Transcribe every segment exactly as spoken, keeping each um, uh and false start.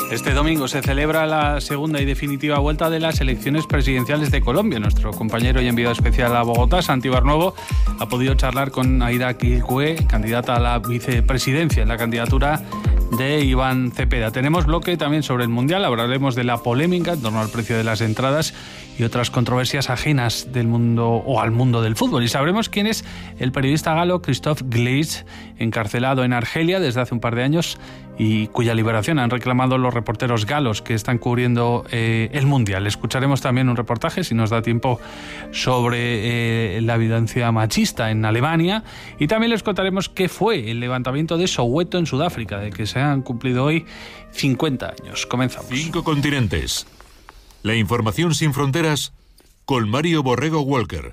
Este domingo se celebra la segunda y definitiva vuelta de las elecciones presidenciales de Colombia. Nuestro compañero y enviado especial a Bogotá, Santi Barnuevo, ha podido charlar con Aida Quilhue, candidata a la vicepresidencia en la candidatura de Iván Cepeda. Tenemos bloque también sobre el Mundial, hablaremos de la polémica en torno al precio de las entradas y otras controversias ajenas del mundo o al mundo del fútbol. Y sabremos quién es el periodista galo Christophe Glaze, encarcelado en Argelia desde hace un par de años y cuya liberación han reclamado los reporteros galos que están cubriendo eh, el Mundial. Escucharemos también un reportaje, si nos da tiempo, sobre eh, la violencia machista en Alemania, y también les contaremos qué fue el levantamiento de Soweto en Sudáfrica, de que se han cumplido hoy cincuenta años. Comenzamos. Cinco continentes. La información sin fronteras con Mario Borrego Walker.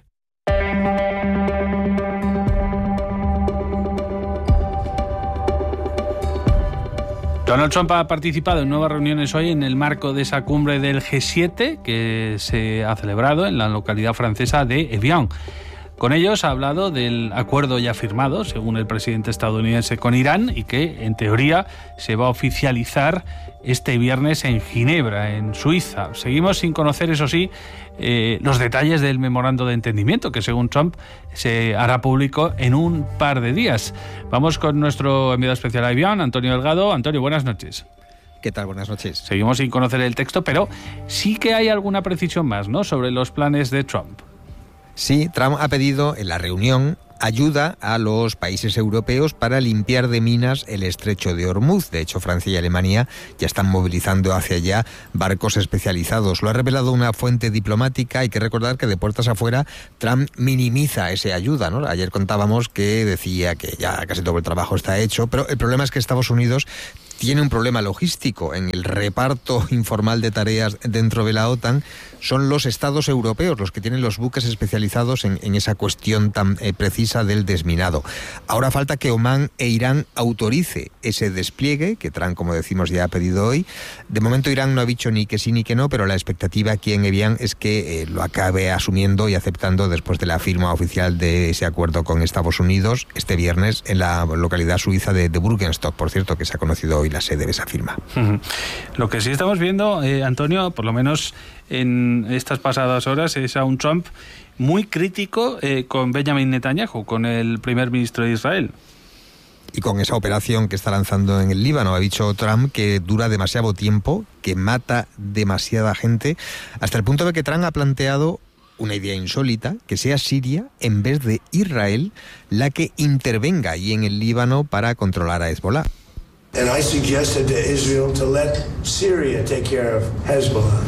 Donald Trump ha participado en nuevas reuniones hoy en el marco de esa cumbre del G siete que se ha celebrado en la localidad francesa de Evian. Con ellos ha hablado del acuerdo ya firmado, según el presidente estadounidense, con Irán, y que, en teoría, se va a oficializar este viernes en Ginebra, en Suiza. Seguimos sin conocer, eso sí, eh, los detalles del memorando de entendimiento, que según Trump se hará público en un par de días. Vamos con nuestro enviado especial a Evian, Antonio Delgado. Antonio, buenas noches. ¿Qué tal? Buenas noches. Seguimos sin conocer el texto, pero sí que hay alguna precisión más, ¿no?, sobre los planes de Trump. Sí, Trump ha pedido en la reunión ayuda a los países europeos para limpiar de minas el estrecho de Hormuz. De hecho, Francia y Alemania ya están movilizando hacia allá barcos especializados. Lo ha revelado una fuente diplomática. Hay que recordar que de puertas afuera Trump minimiza esa ayuda, ¿no? Ayer contábamos que decía que ya casi todo el trabajo está hecho, pero el problema es que Estados Unidos tiene un problema logístico en el reparto informal de tareas dentro de la OTAN. Son los estados europeos los que tienen los buques especializados en, en esa cuestión tan eh, precisa del desminado. Ahora falta que Omán e Irán autorice ese despliegue, que Trump, como decimos, ya ha pedido hoy. De momento Irán no ha dicho ni que sí ni que no, pero la expectativa aquí en Evian es que eh, lo acabe asumiendo y aceptando después de la firma oficial de ese acuerdo con Estados Unidos este viernes en la localidad suiza de, de Burgenstock, por cierto, que se ha conocido hoy la sede de esa firma. Lo que sí estamos viendo, eh, Antonio, por lo menos en estas pasadas horas, es a un Trump muy crítico eh, con Benjamin Netanyahu, con el primer ministro de Israel. Y con esa operación que está lanzando en el Líbano. Ha dicho Trump que dura demasiado tiempo, que mata demasiada gente, hasta el punto de que Trump ha planteado una idea insólita, que sea Siria, en vez de Israel, la que intervenga allí en el Líbano para controlar a Hezbollah. And I suggested to Israel to let Syria take care of Hezbollah.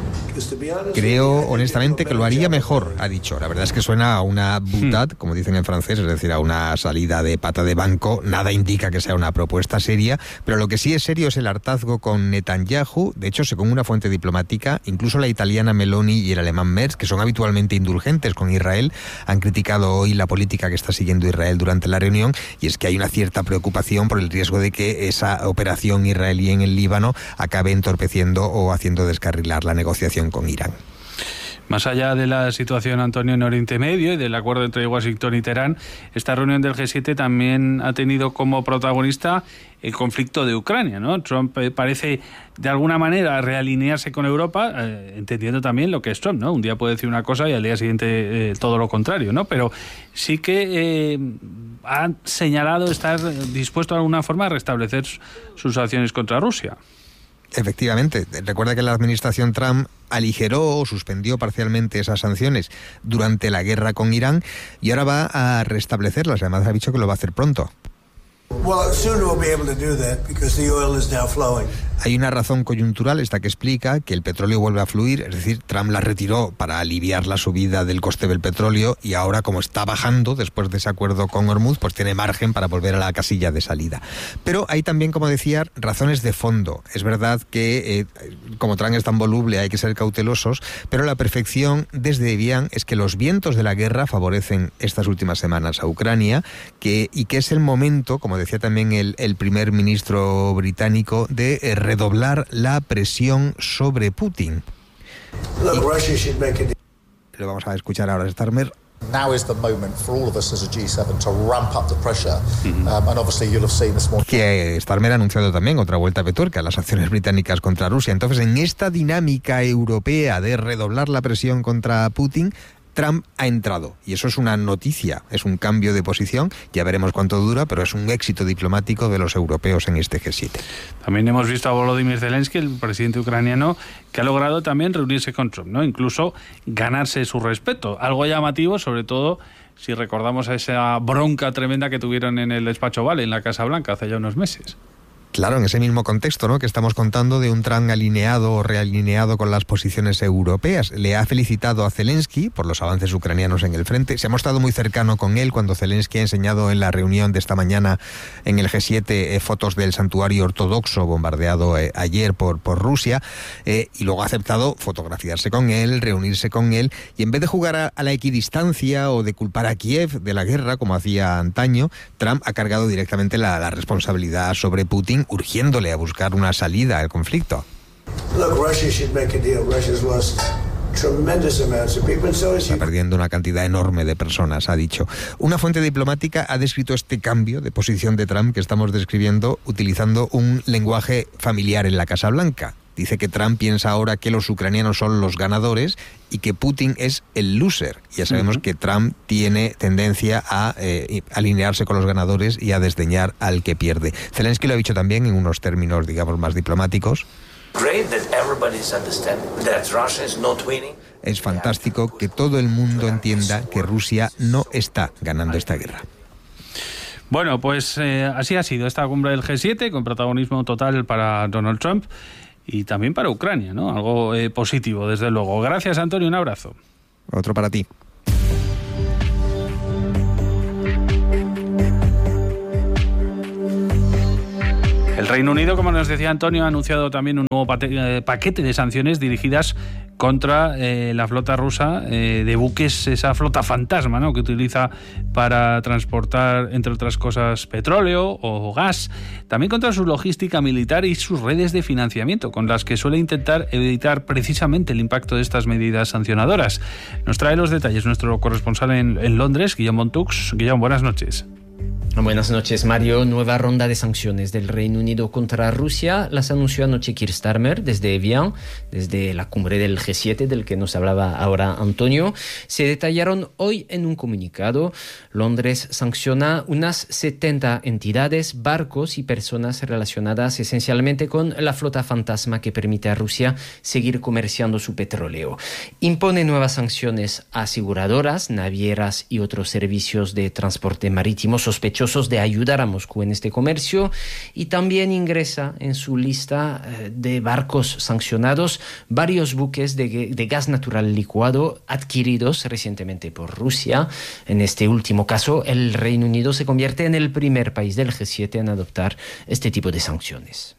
Creo honestamente que lo haría mejor, ha dicho. La verdad es que suena a una boutade, como dicen en francés, es decir, a una salida de pata de banco. Nada indica que sea una propuesta seria, pero lo que sí es serio es el hartazgo con Netanyahu. De hecho, según una fuente diplomática, incluso la italiana Meloni y el alemán Merz, que son habitualmente indulgentes con Israel, han criticado hoy la política que está siguiendo Israel durante la reunión, y es que hay una cierta preocupación por el riesgo de que esa operación israelí en el Líbano acabe entorpeciendo o haciendo descarrilar la negociación con Irán. Más allá de la situación, Antonio, en Oriente Medio y del acuerdo entre Washington y Teherán, esta reunión del G siete también ha tenido como protagonista el conflicto de Ucrania, ¿no? Trump parece de alguna manera realinearse con Europa, eh, entendiendo también lo que es Trump, ¿no? Un día puede decir una cosa y al día siguiente eh, todo lo contrario, ¿no? Pero sí que eh, ha señalado estar dispuesto de alguna forma a restablecer sus acciones contra Rusia. Efectivamente. Recuerda que la administración Trump aligeró o suspendió parcialmente esas sanciones durante la guerra con Irán y ahora va a restablecerlas. Además ha dicho que lo va a hacer pronto. Hay una razón coyuntural, esta que explica que el petróleo vuelve a fluir, es decir, Trump la retiró para aliviar la subida del coste del petróleo y ahora, como está bajando después de ese acuerdo con Hormuz, pues tiene margen para volver a la casilla de salida. Pero hay también, como decía, razones de fondo. Es verdad que, eh, como Trump es tan voluble, hay que ser cautelosos, pero la perfección desde Evian es que los vientos de la guerra favorecen estas últimas semanas a Ucrania, que, y que es el momento, como decía también el, el primer ministro británico, de eh, redoblar la presión sobre Putin. Y lo vamos a escuchar ahora, Starmer. Que Starmer ha anunciado también otra vuelta de tuerca a las acciones británicas contra Rusia. Entonces, en esta dinámica europea de redoblar la presión contra Putin, Trump ha entrado, y eso es una noticia, es un cambio de posición, ya veremos cuánto dura, pero es un éxito diplomático de los europeos en este G siete. También hemos visto a Volodymyr Zelensky, el presidente ucraniano, que ha logrado también reunirse con Trump, ¿no? Incluso ganarse su respeto, algo llamativo, sobre todo si recordamos a esa bronca tremenda que tuvieron en el despacho Oval, en la Casa Blanca, hace ya unos meses. Claro, en ese mismo contexto, ¿no?, que estamos contando de un Trump alineado o realineado con las posiciones europeas. Le ha felicitado a Zelensky por los avances ucranianos en el frente. Se ha mostrado muy cercano con él cuando Zelensky ha enseñado en la reunión de esta mañana en el G siete eh, fotos del santuario ortodoxo bombardeado eh, ayer por, por Rusia, eh, y luego ha aceptado fotografiarse con él, reunirse con él, y en vez de jugar a, a la equidistancia o de culpar a Kiev de la guerra, como hacía antaño, Trump ha cargado directamente la, la responsabilidad sobre Putin, urgiéndole a buscar una salida al conflicto. Está perdiendo una cantidad enorme de personas, ha dicho. Una fuente diplomática ha descrito este cambio de posición de Trump que estamos describiendo utilizando un lenguaje familiar en la Casa Blanca. Dice que Trump piensa ahora que los ucranianos son los ganadores y que Putin es el loser. Ya sabemos uh-huh. que Trump tiene tendencia a eh, alinearse con los ganadores y a desdeñar al que pierde. Zelensky lo ha dicho también en unos términos, digamos, más diplomáticos. Es fantástico que todo el mundo entienda que Rusia no está ganando esta guerra. Bueno, pues eh, así ha sido esta cumbre del G siete, con protagonismo total para Donald Trump. Y también para Ucrania, ¿no? Algo eh, positivo, desde luego. Gracias, Antonio, un abrazo. Otro para ti. El Reino Unido, como nos decía Antonio, ha anunciado también un nuevo pate- eh, paquete de sanciones dirigidas contra eh, la flota rusa eh, de buques, esa flota fantasma, ¿no?, que utiliza para transportar, entre otras cosas, petróleo o gas. También contra su logística militar y sus redes de financiamiento, con las que suele intentar evitar precisamente el impacto de estas medidas sancionadoras. Nos trae los detalles nuestro corresponsal en, en Londres, Guillaume Montux. Guillaume, buenas noches. Buenas noches, Mario. Nueva ronda de sanciones del Reino Unido contra Rusia las anunció anoche Keir Starmer desde Evian, desde la cumbre del G siete del que nos hablaba ahora Antonio. Se detallaron hoy en un comunicado. Londres sanciona unas setenta entidades, barcos y personas relacionadas esencialmente con la flota fantasma que permite a Rusia seguir comerciando su petróleo. Impone nuevas sanciones a aseguradoras, navieras y otros servicios de transporte marítimo sospechosos de ayudar a Moscú en este comercio, y también ingresa en su lista de barcos sancionados varios buques de, de gas natural licuado adquiridos recientemente por Rusia. En este último caso, el Reino Unido se convierte en el primer país del G siete en adoptar este tipo de sanciones.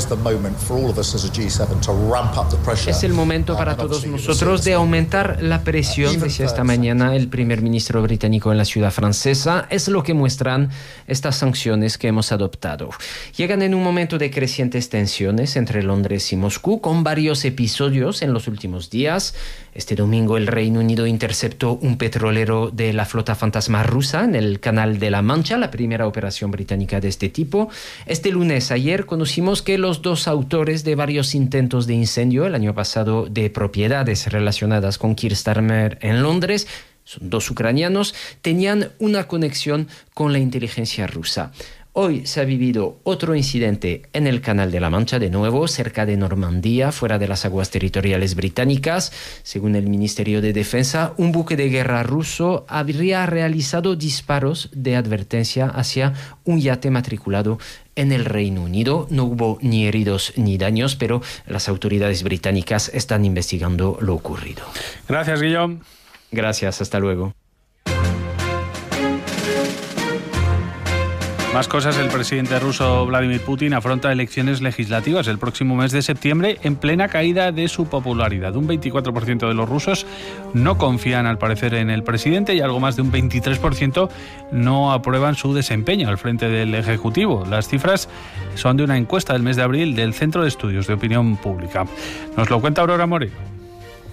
Es el momento para todos nosotros de aumentar la presión, decía esta mañana el primer ministro británico en la ciudad francesa. Es lo que muestran estas sanciones que hemos adoptado. Llegan en un momento de crecientes tensiones entre Londres y Moscú, con varios episodios en los últimos días. Este domingo el Reino Unido interceptó un petrolero de la flota fantasma rusa en el Canal de la Mancha, la primera operación británica de este tipo. Este lunes, ayer, conocimos que los dos autores de varios intentos de incendio el año pasado de propiedades relacionadas con Keir Starmer en Londres, son dos ucranianos, tenían una conexión con la inteligencia rusa. Hoy se ha vivido otro incidente en el Canal de la Mancha, de nuevo, cerca de Normandía, fuera de las aguas territoriales británicas. Según el Ministerio de Defensa, un buque de guerra ruso habría realizado disparos de advertencia hacia un yate matriculado en el Reino Unido. No hubo ni heridos ni daños, pero las autoridades británicas están investigando lo ocurrido. Gracias, Guillaume. Gracias, hasta luego. Más cosas. El presidente ruso Vladimir Putin afronta elecciones legislativas el próximo mes de septiembre en plena caída de su popularidad. Un veinticuatro por ciento de los rusos no confían, al parecer, en el presidente, y algo más de un veintitrés por ciento no aprueban su desempeño al frente del Ejecutivo. Las cifras son de una encuesta del mes de abril del Centro de Estudios de Opinión Pública. Nos lo cuenta Aurora Moreno.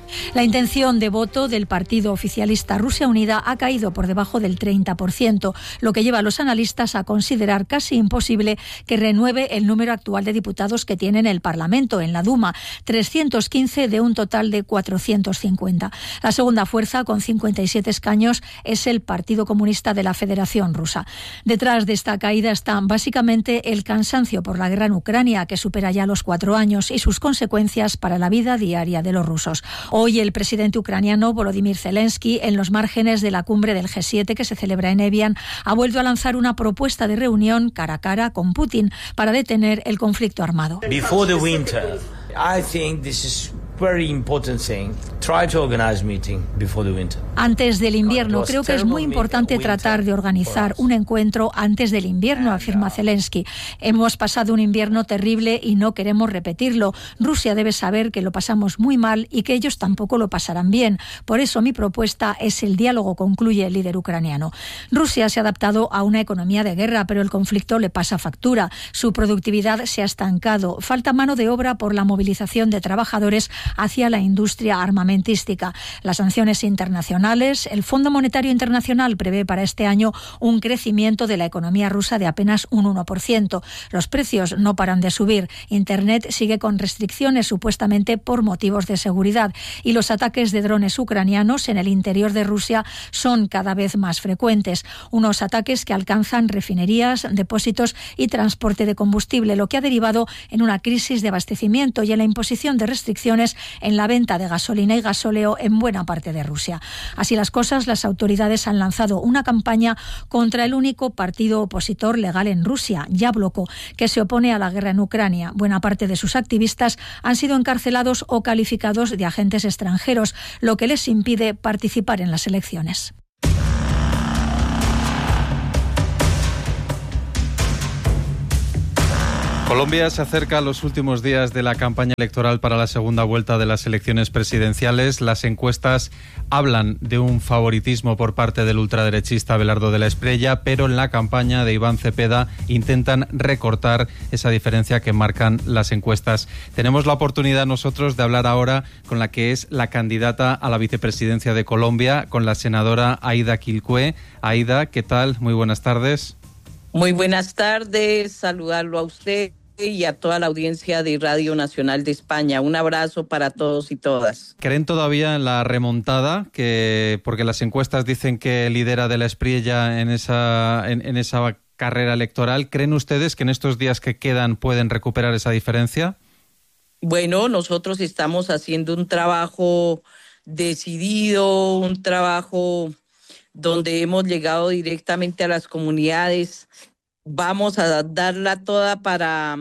La intención de voto del partido oficialista Rusia Unida ha caído por debajo del treinta por ciento, lo que lleva a los analistas a considerar casi imposible que renueve el número actual de diputados que tiene en el Parlamento, en la Duma, trescientos quince de un total de cuatrocientos cincuenta. La segunda fuerza, con cincuenta y siete escaños, es el Partido Comunista de la Federación Rusa. Detrás de esta caída está básicamente el cansancio por la guerra en Ucrania, que supera ya los cuatro años, y sus consecuencias para la vida diaria de los rusos. Hoy el presidente ucraniano Volodymyr Zelensky, en los márgenes de la cumbre del G siete que se celebra en Evian, ha vuelto a lanzar una propuesta de reunión cara a cara con Putin para detener el conflicto armado. Before the winter, I think this is very important thing. Try to organize meeting before the winter. Antes del invierno, creo que es muy importante tratar de organizar un encuentro antes del invierno, afirma Zelensky. Hemos pasado un invierno terrible y no queremos repetirlo. Rusia debe saber que lo pasamos muy mal y que ellos tampoco lo pasarán bien. Por eso mi propuesta es el diálogo, concluye el líder ucraniano. Rusia se ha adaptado a una economía de guerra, pero el conflicto le pasa factura. Su productividad se ha estancado. Falta mano de obra por la movilización de trabajadores hacia la industria armamentística. Las sanciones internacionales, el Fondo Monetario Internacional prevé para este año un crecimiento de la economía rusa de apenas un uno por ciento. Los precios no paran de subir. Internet sigue con restricciones supuestamente por motivos de seguridad y los ataques de drones ucranianos en el interior de Rusia son cada vez más frecuentes. Unos ataques que alcanzan refinerías, depósitos y transporte de combustible, lo que ha derivado en una crisis de abastecimiento y en la imposición de restricciones en la venta de gasolina y gasóleo en buena parte de Rusia. Así las cosas, las autoridades han lanzado una campaña contra el único partido opositor legal en Rusia, Yabloko, que se opone a la guerra en Ucrania. Buena parte de sus activistas han sido encarcelados o calificados de agentes extranjeros, lo que les impide participar en las elecciones. Colombia se acerca a los últimos días de la campaña electoral para la segunda vuelta de las elecciones presidenciales. Las encuestas hablan de un favoritismo por parte del ultraderechista Abelardo de la Espriella, pero en la campaña de Iván Cepeda intentan recortar esa diferencia que marcan las encuestas. Tenemos la oportunidad nosotros de hablar ahora con la que es la candidata a la vicepresidencia de Colombia, con la senadora Aida Quilqué. Aida, ¿qué tal? Muy buenas tardes. Muy buenas tardes, saludarlo a usted y a toda la audiencia de Radio Nacional de España. Un abrazo para todos y todas. ¿Creen todavía en la remontada? Que porque las encuestas dicen que lidera de la Espriella en esa, en, en esa carrera electoral. ¿Creen ustedes que en estos días que quedan pueden recuperar esa diferencia? Bueno, nosotros estamos haciendo un trabajo decidido, un trabajo donde hemos llegado directamente a las comunidades. Vamos a darla toda para,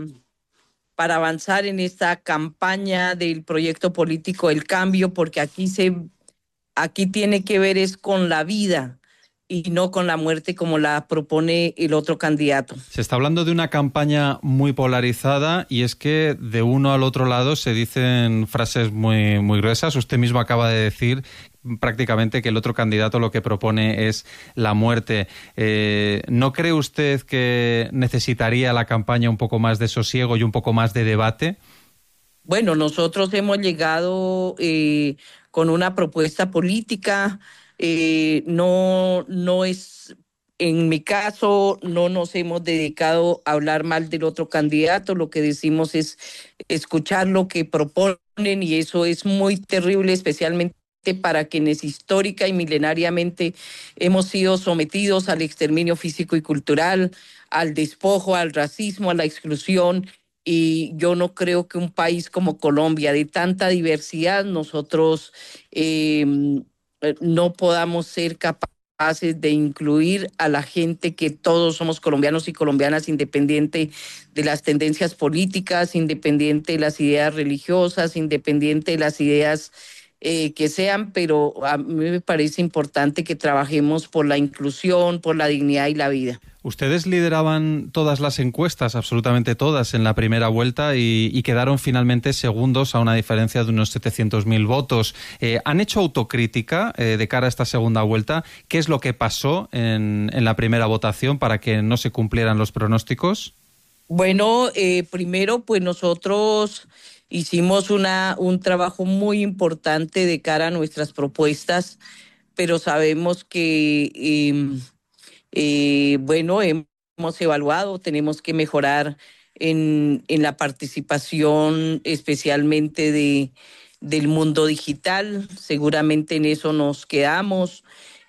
para avanzar en esta campaña del proyecto político del cambio, porque aquí, se, aquí tiene que ver es con la vida y no con la muerte como la propone el otro candidato. Se está hablando de una campaña muy polarizada y es que de uno al otro lado se dicen frases muy, muy gruesas. Usted mismo acaba de decir prácticamente que el otro candidato lo que propone es la muerte. Eh, ¿No cree usted que necesitaría la campaña un poco más de sosiego y un poco más de debate? Bueno, nosotros hemos llegado eh, con una propuesta política. Eh, no, no es, en mi caso, no nos hemos dedicado a hablar mal del otro candidato. Lo que decimos es escuchar lo que proponen y eso es muy terrible, especialmente para quienes histórica y milenariamente hemos sido sometidos al exterminio físico y cultural, al despojo, al racismo, a la exclusión. Y yo no creo que un país como Colombia, de tanta diversidad, nosotros eh, no podamos ser capaces de incluir a la gente, que todos somos colombianos y colombianas, independiente de las tendencias políticas, independiente de las ideas religiosas, independiente de las ideas Eh, que sean, pero a mí me parece importante que trabajemos por la inclusión, por la dignidad y la vida. Ustedes lideraban todas las encuestas, absolutamente todas, en la primera vuelta y, y quedaron finalmente segundos a una diferencia de unos setecientos mil votos. Eh, ¿Han hecho autocrítica eh, de cara a esta segunda vuelta? ¿Qué es lo que pasó en, en la primera votación para que no se cumplieran los pronósticos? Bueno, eh, primero, pues nosotros hicimos una, un trabajo muy importante de cara a nuestras propuestas, pero sabemos que, eh, eh, bueno, hemos evaluado, tenemos que mejorar en, en la participación, especialmente de, del mundo digital. Seguramente en eso nos quedamos.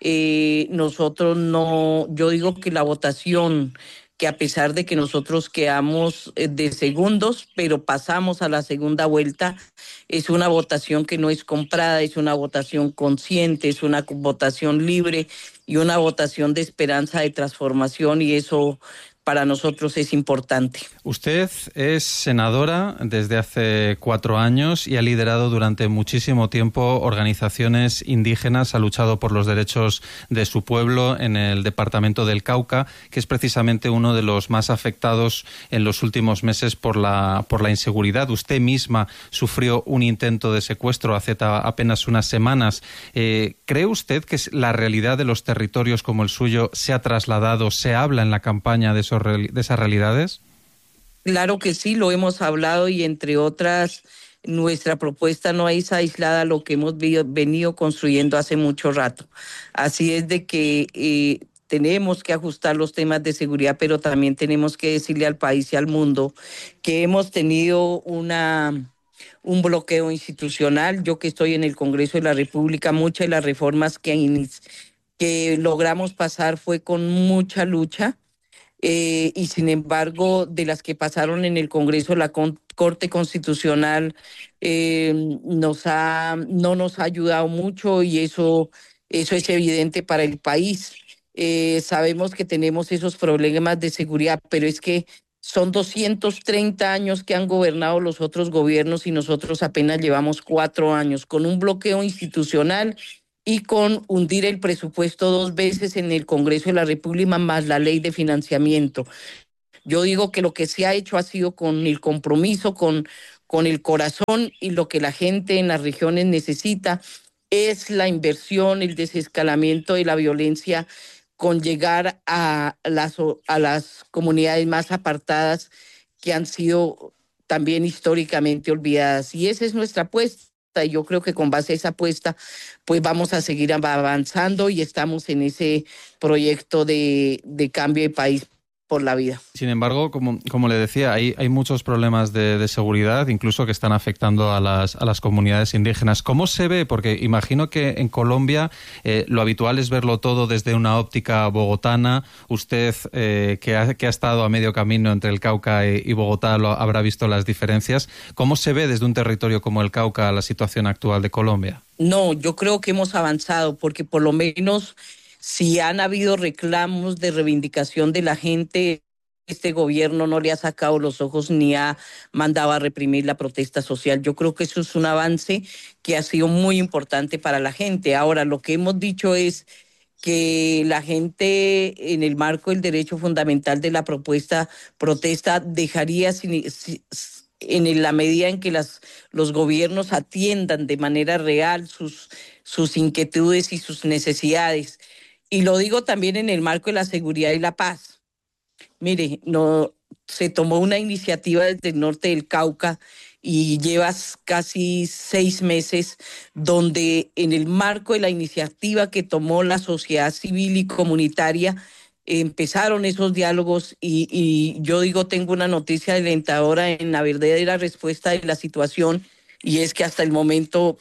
Eh, nosotros no, yo digo que la votación, que a pesar de que nosotros quedamos eh, de segundos, pero pasamos a la segunda vuelta, es una votación que no es comprada, es una votación consciente, es una votación libre y una votación de esperanza, de transformación, y eso para nosotros es importante. Usted es senadora desde hace cuatro años y ha liderado durante muchísimo tiempo organizaciones indígenas, ha luchado por los derechos de su pueblo en el departamento del Cauca, que es precisamente uno de los más afectados en los últimos meses por la, por la inseguridad. Usted misma sufrió un intento de secuestro hace apenas unas semanas. Eh, ¿Cree usted que la realidad de los territorios como el suyo se ha trasladado, se habla en la campaña de esos de esas realidades? Claro que sí, lo hemos hablado, y entre otras, nuestra propuesta no es aislada a lo que hemos venido construyendo hace mucho rato. Así es de que eh, tenemos que ajustar los temas de seguridad, pero también tenemos que decirle al país y al mundo que hemos tenido una... un bloqueo institucional. Yo que estoy en el Congreso de la República, muchas de las reformas que, que logramos pasar fue con mucha lucha. Eh, y sin embargo, de las que pasaron en el Congreso, la con, Corte Constitucional eh, nos ha, no nos ha ayudado mucho, y eso, eso es evidente para el país. Eh, sabemos que tenemos esos problemas de seguridad, pero es que son doscientos treinta años que han gobernado los otros gobiernos y nosotros apenas llevamos cuatro años con un bloqueo institucional y con hundir el presupuesto dos veces en el Congreso de la República, más la ley de financiamiento. Yo digo que lo que se ha hecho ha sido con el compromiso, con, con el corazón, y lo que la gente en las regiones necesita es la inversión, el desescalamiento de la violencia, con llegar a las, a las comunidades más apartadas que han sido también históricamente olvidadas. Y esa es nuestra apuesta. Y yo creo que con base a esa apuesta, pues vamos a seguir avanzando, y estamos en ese proyecto de, de cambio de país por la vida. Sin embargo, como, como le decía, hay, hay muchos problemas de, de seguridad, incluso que están afectando a las, a las comunidades indígenas. ¿Cómo se ve? Porque imagino que en Colombia eh, lo habitual es verlo todo desde una óptica bogotana. Usted, eh, que, ha, que ha estado a medio camino entre el Cauca y, y Bogotá, lo, habrá visto las diferencias. ¿Cómo se ve desde un territorio como el Cauca la situación actual de Colombia? No, yo creo que hemos avanzado, porque por lo menos, si han habido reclamos de reivindicación de la gente, este gobierno no le ha sacado los ojos ni ha mandado a reprimir la protesta social. Yo creo que eso es un avance que ha sido muy importante para la gente. Ahora, lo que hemos dicho es que la gente, en el marco del derecho fundamental de la propuesta protesta, dejaría sin, sin, en la medida en que las, los gobiernos atiendan de manera real sus, sus inquietudes y sus necesidades. Y lo digo también en el marco de la seguridad y la paz. Mire, no, se tomó una iniciativa desde el norte del Cauca y llevas casi seis meses donde, en el marco de la iniciativa que tomó la sociedad civil y comunitaria, empezaron esos diálogos, y, y yo digo, tengo una noticia alentadora en la verdadera respuesta de la situación, y es que hasta el momento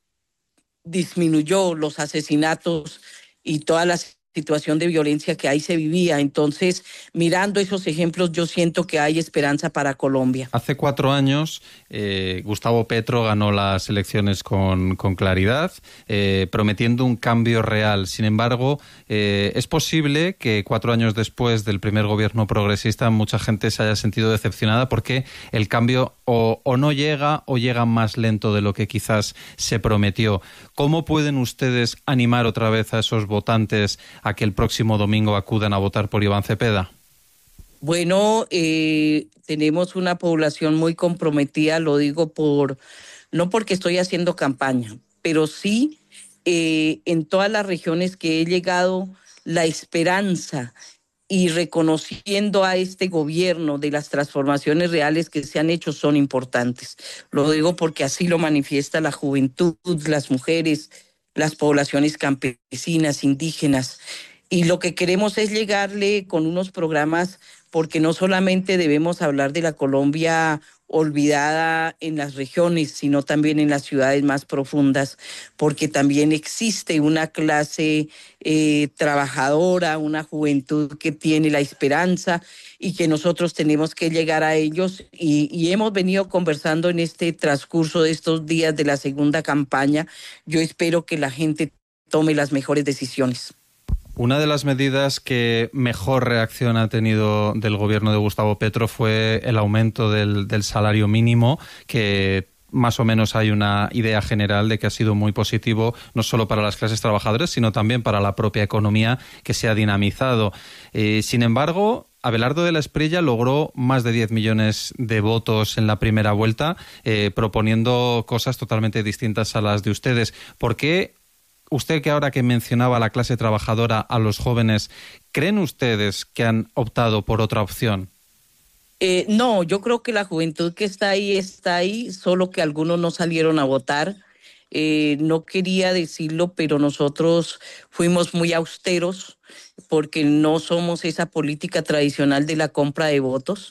disminuyó los asesinatos y toda la situación de violencia que ahí se vivía. Entonces, mirando esos ejemplos, yo siento que hay esperanza para Colombia. Hace cuatro años, eh, Gustavo Petro ganó las elecciones con, con claridad, eh, prometiendo un cambio real. Sin embargo, eh, es posible que cuatro años después del primer gobierno progresista mucha gente se haya sentido decepcionada porque el cambio o, o no llega o llega más lento de lo que quizás se prometió. ¿Cómo pueden ustedes animar otra vez a esos votantes a que el próximo domingo acudan a votar por Iván Cepeda? Bueno, eh, tenemos una población muy comprometida, lo digo por, no porque estoy haciendo campaña, pero sí eh, en todas las regiones que he llegado, la esperanza y reconociendo a este gobierno de las transformaciones reales que se han hecho son importantes. Lo digo porque así lo manifiesta la juventud, las mujeres, las poblaciones campesinas, indígenas. Y lo que queremos es llegarle con unos programas, porque no solamente debemos hablar de la Colombia olvidada en las regiones, sino también en las ciudades más profundas, porque también existe una clase eh, trabajadora, una juventud que tiene la esperanza y que nosotros tenemos que llegar a ellos. Y, y hemos venido conversando en este transcurso de estos días de la segunda campaña. Yo espero que la gente tome las mejores decisiones. Una de las medidas que mejor reacción ha tenido del gobierno de Gustavo Petro fue el aumento del, del salario mínimo, que más o menos hay una idea general de que ha sido muy positivo, no solo para las clases trabajadoras, sino también para la propia economía, que se ha dinamizado. Eh, sin embargo, Abelardo de la Espriella logró más de diez millones de votos en la primera vuelta, eh, proponiendo cosas totalmente distintas a las de ustedes. ¿Por qué? Usted, que ahora que mencionaba a la clase trabajadora, a los jóvenes, ¿creen ustedes que han optado por otra opción? Eh, no, yo creo que la juventud que está ahí está ahí, solo que algunos no salieron a votar. Eh, no quería decirlo, pero nosotros fuimos muy austeros porque no somos esa política tradicional de la compra de votos.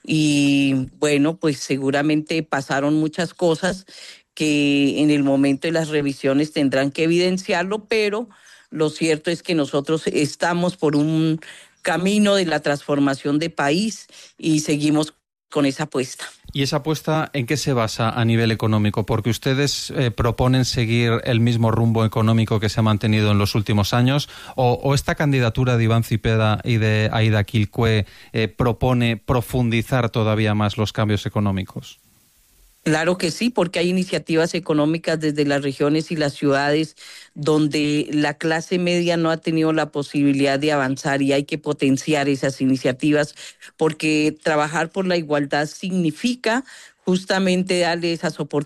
Y bueno, pues seguramente pasaron muchas cosas que en el momento de las revisiones tendrán que evidenciarlo, pero lo cierto es que nosotros estamos por un camino de la transformación de país y seguimos con esa apuesta. ¿Y esa apuesta en qué se basa a nivel económico? Porque ustedes eh, proponen seguir el mismo rumbo económico que se ha mantenido en los últimos años, o, o esta candidatura de Iván Cepeda y de Aida Quilqué eh, propone profundizar todavía más los cambios económicos. Claro que sí, porque hay iniciativas económicas desde las regiones y las ciudades donde la clase media no ha tenido la posibilidad de avanzar, y hay que potenciar esas iniciativas, porque trabajar por la igualdad significa justamente darle esas oportunidades